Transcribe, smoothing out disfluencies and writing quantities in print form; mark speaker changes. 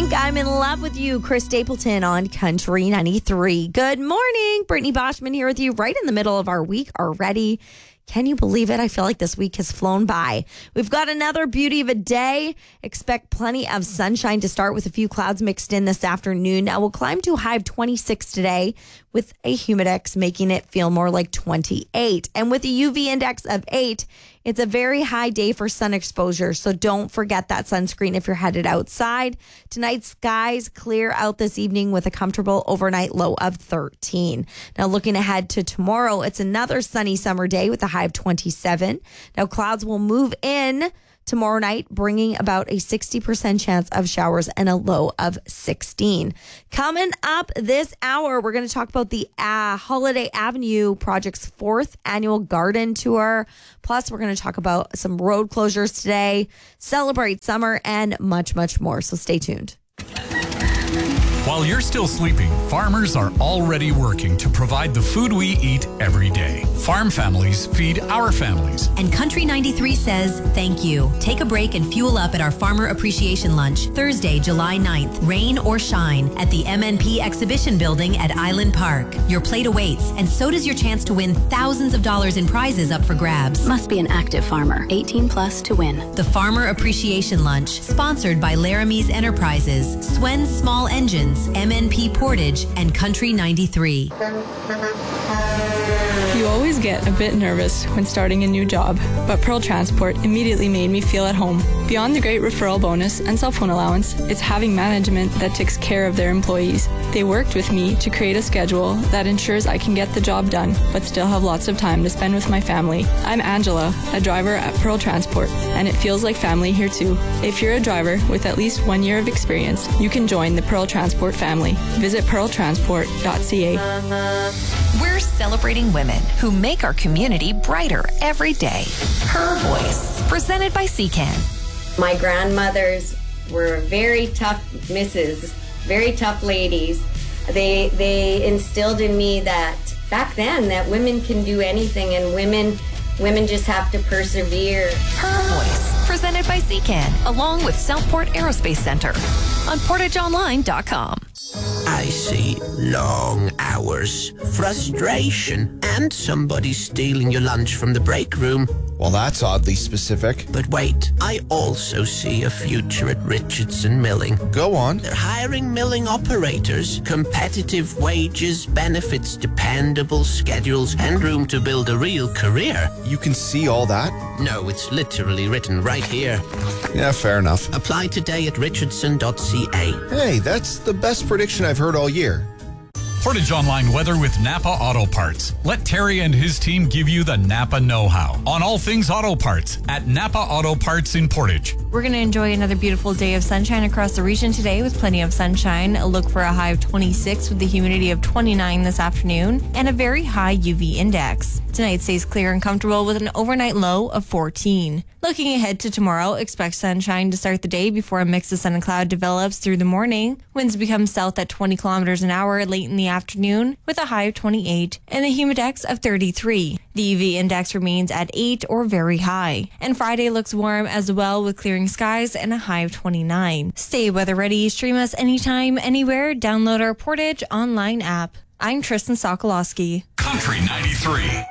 Speaker 1: Think I'm in Love with You, Chris Stapleton on Country 93. Good morning. Brittany Boschman here with you right in the middle of our week already. Can you believe it? I feel like this week has flown by. We've got another beauty of a day. Expect plenty of sunshine to start with a few clouds mixed in this afternoon. Now we'll climb to a high of 26 today with a humidex making it feel more like 28. And with a UV index of 8, it's a very high day for sun exposure. So don't forget that sunscreen if you're headed outside. Tonight's skies clear out this evening with a comfortable overnight low of 13. Now looking ahead to tomorrow, it's another sunny summer day with a high of 27. Now clouds will move in tomorrow night, bringing about a 60% chance of showers and a low of 16. Coming up this hour, we're going to talk about the Holiday Avenue Project's 4th annual garden tour. Plus, we're going to talk about some road closures today, celebrate summer, and much, much more. So stay tuned.
Speaker 2: While you're still sleeping, farmers are already working to provide the food we eat every day. Farm families feed our families.
Speaker 3: And Country 93 says thank you. Take a break and fuel up at our Farmer Appreciation Lunch, Thursday, July 9th, rain or shine, at the MNP Exhibition Building at Island Park. Your plate awaits, and so does your chance to win thousands of dollars in prizes up for grabs.
Speaker 4: Must be an active farmer, 18 plus to win.
Speaker 3: The Farmer Appreciation Lunch, sponsored by Laramie's Enterprises, Swen's Small Engines, MNP Portage, and Country 93.
Speaker 5: You always get a bit nervous when starting a new job, but Pearl Transport immediately made me feel at home. Beyond the great referral bonus and cell phone allowance, it's having management that takes care of their employees. They worked with me to create a schedule that ensures I can get the job done, but still have lots of time to spend with my family. I'm Angela, a driver at Pearl Transport, and it feels like family here too. If you're a driver with at least 1 year of experience, you can join the Pearl Transport family. Visit pearltransport.ca.
Speaker 6: We're celebrating women who make our community brighter every day. Her Voice, presented by CCAN.
Speaker 7: My grandmothers were very tough misses, very tough ladies. They instilled in me that back then that women can do anything, and women just have to persevere.
Speaker 6: Her Voice, presented by CCAN, along with Southport Aerospace Center on PortageOnline.com.
Speaker 8: I see long hours, frustration, and somebody stealing your lunch from the break room.
Speaker 9: Well, that's oddly specific.
Speaker 8: But wait, I also see a future at Richardson Milling.
Speaker 9: Go on.
Speaker 8: They're hiring milling operators, competitive wages, benefits, dependable schedules, and room to build a real career.
Speaker 9: You can see all that?
Speaker 8: No, it's literally written right here.
Speaker 9: Yeah, fair enough.
Speaker 8: Apply today at richardson.ca.
Speaker 9: Hey, that's the best prediction I've heard all year.
Speaker 2: Portage Online weather with Napa Auto Parts. Let Terry and his team give you the Napa know-how on all things auto parts at Napa Auto Parts in Portage.
Speaker 10: We're going to enjoy another beautiful day of sunshine across the region today with plenty of sunshine. A look for a high of 26 with the humidity of 29 this afternoon and a very high UV index. Tonight stays clear and comfortable with an overnight low of 14. Looking ahead to tomorrow, expect sunshine to start the day before a mix of sun and cloud develops through the morning. Winds become south at 20 kilometers an hour late in the afternoon with a high of 28 and the humidex of 33. The UV index remains at 8 or very high. And Friday looks warm as well with clearing skies and a high of 29. Stay weather ready. Stream us anytime, anywhere. Download our Portage Online app. I'm Tristan Sokolowski.
Speaker 2: Country 93.